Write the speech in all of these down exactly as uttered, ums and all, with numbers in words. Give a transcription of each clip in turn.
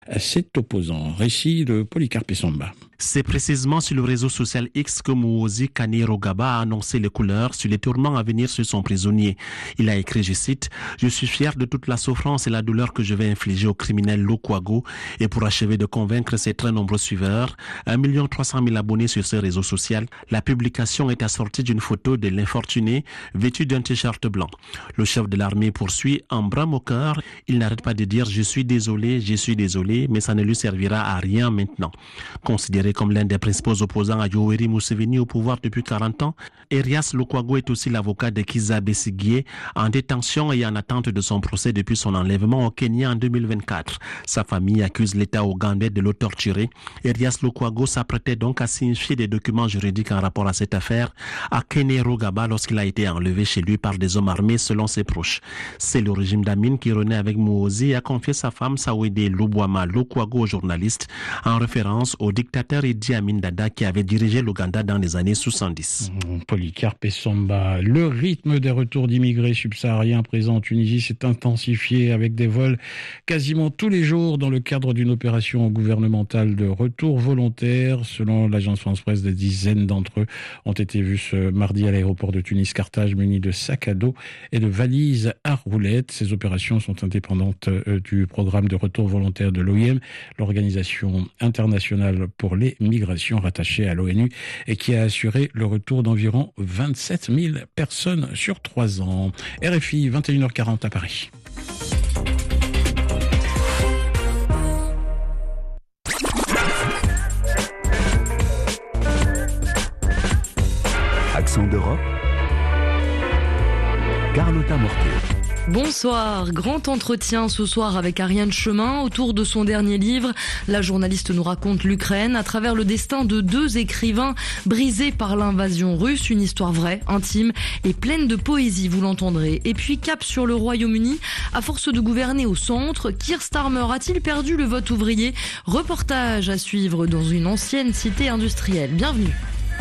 cet opposant. Récit de Polycarpe Samba. C'est précisément sur le réseau social X que Muhoozi Kainerugaba a annoncé les couleurs sur les tourments à venir sur son prisonnier. Il a écrit, je cite, « Je suis fier de toute la souffrance et la douleur que je vais infliger au criminel Lukwago et pour achever de convaincre ses très nombreux suiveurs, un million trois cent mille abonnés sur ce réseau social. La publication est assortie d'une photo de l'infortuné vêtu d'un t-shirt blanc. Le chef de l'armée poursuit en bras moqueur. Il n'arrête pas de dire « Je suis désolé, je suis désolé », mais ça ne lui servira à rien maintenant. » Considéré comme l'un des principaux opposants à Yoweri Museveni au pouvoir depuis quarante ans, Erias Lukwago est aussi l'avocat de Kizza Besigye, en détention et en attente de son procès depuis son enlèvement au Kenya en deux mille vingt-quatre. Sa famille accuse l'État ougandais de le torturer. Erias Lukwago s'apprêtait donc à signifier des documents juridiques en rapport à cette affaire à Kainerugaba lorsqu'il a été enlevé chez lui par des hommes armés selon ses proches. C'est le régime d'Amin qui renaît avec Muhoozi et a confié sa femme Sawede Lubwama Lukwago aux journalistes en référence au dictateur Idi Amin Dada qui avait dirigé l'Ouganda dans les années soixante-dix. Polycarpe Samba. Le rythme des retours d'immigrés subsahariens présents en Tunisie s'est intensifié avec des vols quasiment tous les jours dans le cadre d'une opération gouvernementale de retour volontaire. Selon l'agence France-Presse, des dizaines d'entre eux ont été vus ce mardi à l'aéroport de Tunis-Carthage munis de sacs à dos et de valises à roulettes. Ces opérations sont indépendantes du programme de retour volontaire de l'O I M, l'Organisation internationale pour les migrations rattachée à l'ONU et qui a assuré le retour d'environ vingt-sept mille personnes sur trois ans. R F I, vingt et une heures quarante à Paris. Accent d'Europe, Carlotta Mortier. Bonsoir, grand entretien ce soir avec Ariane Chemin autour de son dernier livre. La journaliste nous raconte l'Ukraine à travers le destin de deux écrivains brisés par l'invasion russe. Une histoire vraie, intime et pleine de poésie, vous l'entendrez. Et puis cap sur le Royaume-Uni. À force de gouverner au centre, Keir Starmer a-t-il perdu le vote ouvrier? Reportage à suivre dans une ancienne cité industrielle. Bienvenue.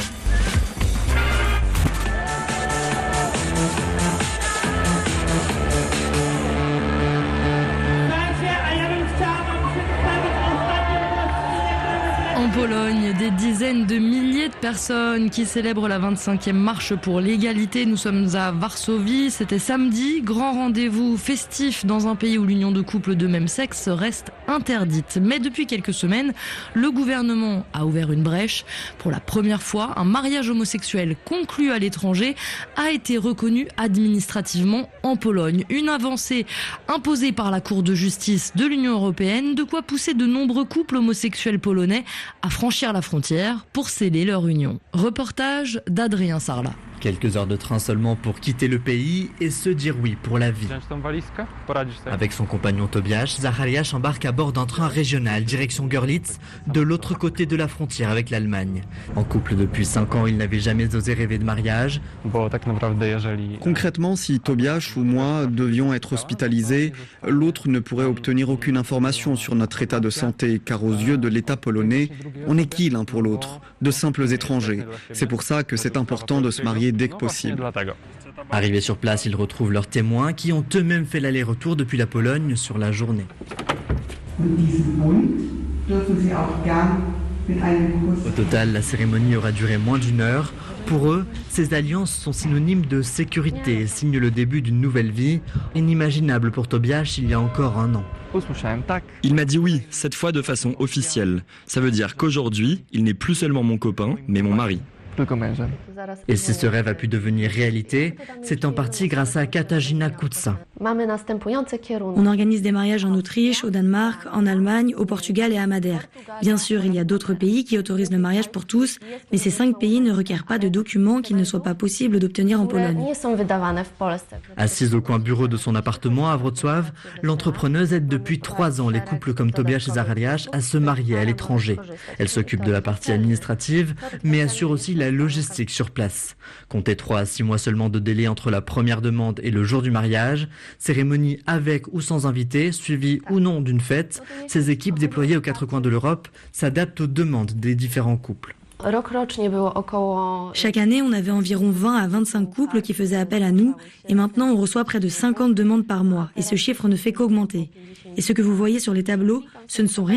En Pologne, des dizaines de milliers de personnes qui célèbrent la vingt-cinquième marche pour l'égalité. Nous sommes à Varsovie, c'était samedi. Grand rendez-vous festif dans un pays où l'union de couples de même sexe reste interdite. Mais depuis quelques semaines, le gouvernement a ouvert une brèche. Pour la première fois, un mariage homosexuel conclu à l'étranger a été reconnu administrativement en Pologne. Une avancée imposée par la Cour de justice de l'Union européenne, de quoi pousser de nombreux couples homosexuels polonais à franchir la frontière pour sceller leur union. Reportage d'Adrien Sarlat. Quelques heures de train seulement pour quitter le pays et se dire oui pour la vie. Avec son compagnon Tobiasz, Zachariasz embarque à bord d'un train régional direction Görlitz, de l'autre côté de la frontière avec l'Allemagne. En couple depuis cinq ans, il n'avait jamais osé rêver de mariage. Concrètement, si Tobiasz ou moi devions être hospitalisés, l'autre ne pourrait obtenir aucune information sur notre état de santé, car aux yeux de l'État polonais, on est qui l'un pour l'autre? De simples étrangers. C'est pour ça que c'est important de se marier dès que possible. Arrivés sur place, ils retrouvent leurs témoins qui ont eux-mêmes fait l'aller-retour depuis la Pologne sur la journée. Au total, la cérémonie aura duré moins d'une heure. Pour eux, ces alliances sont synonymes de sécurité et signent le début d'une nouvelle vie, inimaginable pour Tobiasz il y a encore un an. Il m'a dit oui, cette fois de façon officielle. Ça veut dire qu'aujourd'hui, il n'est plus seulement mon copain, mais mon mari. Et si ce rêve a pu devenir réalité, c'est en partie grâce à Katarzyna Kutsa. On organise des mariages en Autriche, au Danemark, en Allemagne, au Portugal et à Madère. Bien sûr, il y a d'autres pays qui autorisent le mariage pour tous, mais ces cinq pays ne requièrent pas de documents qu'il ne soit pas possible d'obtenir en Pologne. Assise au coin bureau de son appartement à Wrocław, l'entrepreneuse aide depuis trois ans les couples comme Tobiasz et Zachariasz à se marier à l'étranger. Elle s'occupe de la partie administrative, mais assure aussi la logistique sur place. Comptez trois à six mois seulement de délai entre la première demande et le jour du mariage. Cérémonie avec ou sans invité, suivie ou non d'une fête. Ces équipes déployées aux quatre coins de l'Europe s'adaptent aux demandes des différents couples. Chaque année, on avait environ vingt à vingt-cinq couples qui faisaient appel à nous et maintenant on reçoit près de cinquante demandes par mois et ce chiffre ne fait qu'augmenter. Et ce que vous voyez sur les tableaux, ce ne sont rien